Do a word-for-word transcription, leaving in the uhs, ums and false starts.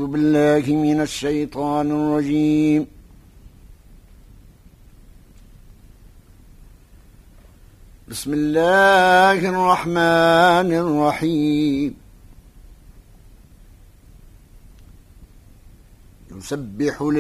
بالله من الشيطان الرجيم. بسم الله الرحمن الرحيم. يسبح